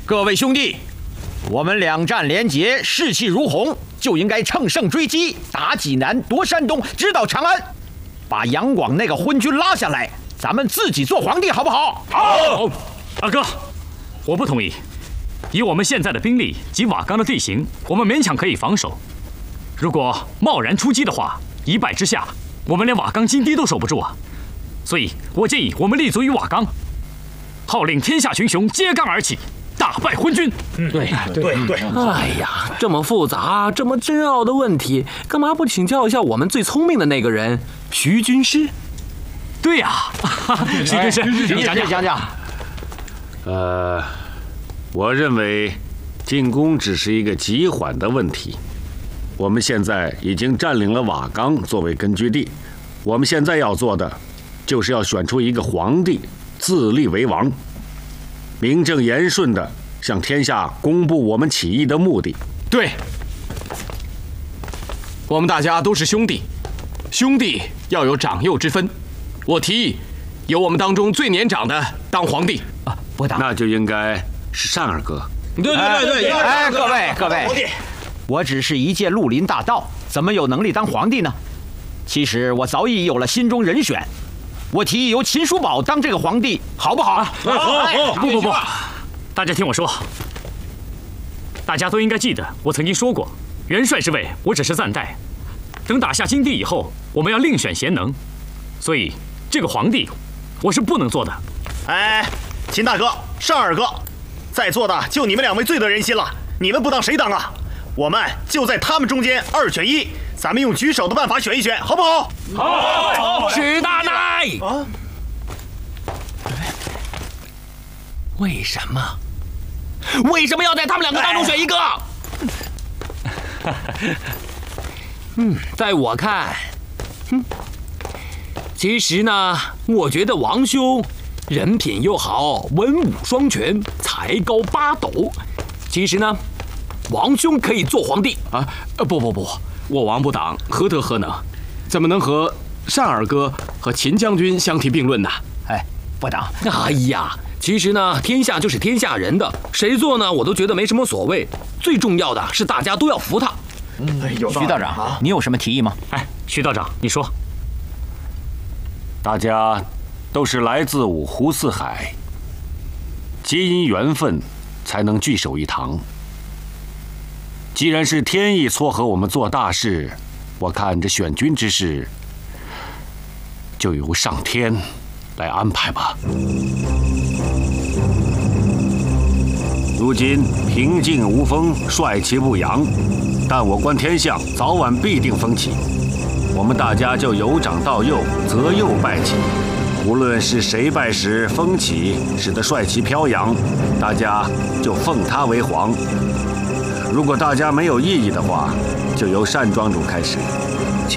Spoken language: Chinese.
各位兄弟，我们两战连捷，士气如虹，就应该乘胜追击，打济南，夺山东，直捣长安，把杨广那个昏君拉下来，咱们自己做皇帝，好不好？ 好。二哥，我不同意。以我们现在的兵力及瓦岗的地形，我们勉强可以防守。如果贸然出击的话，一败之下，我们连瓦岗金堤都守不住啊！所以我建议我们立足于瓦岗，号令天下群雄揭竿而起，大败昏君。 对。 哎呀，这么复杂、这么深奥的问题，干嘛不请教一下我们最聪明的那个人，徐军师？ 对呀，徐军师， 你讲讲。 我认为进攻只是一个急缓的问题。我们现在已经占领了瓦岗作为根据地，我们现在要做的就是要选出一个皇帝，自立为王，名正言顺地向天下公布我们起义的目的。 对，我们大家都是兄弟，兄弟要有长幼之分。我提议由我们当中最年长的当皇帝。 不当， 那就应该是单二哥。 对。 各位，我只是一介绿林大盗，怎么有能力当皇帝呢？其实我早已有了心中人选，我提议由秦叔宝当这个皇帝，好不好？ 好。不，大家听我说，大家都应该记得，我曾经说过，元帅之位我只是暂代，等打下金地以后，我们要另选贤能，所以这个皇帝我是不能做的。 秦大哥、单二哥，在座的就你们两位最得人心了，你们不当谁当啊？我们就在他们中间2选1，咱们用举手的办法选一选，好不好？ 好。史大奶。为什么要在他们两个当中选一个？在我看，其实呢，我觉得王兄人品又好，文武双全，才高8斗。其实呢，王兄可以做皇帝啊！不，我王不党何德何能，怎么能和单二哥和秦将军相提并论呢？ 不当。 哎呀，其实呢，天下就是天下人的，谁做呢，我都觉得没什么所谓。最重要的是大家都要服他。 徐道长，你有什么提议吗？ 徐道长，你说。 大家都是来自五湖四海，皆因缘分才能聚首一堂。既然是天意撮合我们做大事，我看这选君之事就由上天来安排吧。如今平静无风，帅气不扬，但我观天象，早晚必定风起。我们大家就由长到幼，择幼拜起。无论是谁拜时风起，使得帅气飘扬，大家就奉他为皇。如果大家没有异议的话，就由单庄主开始。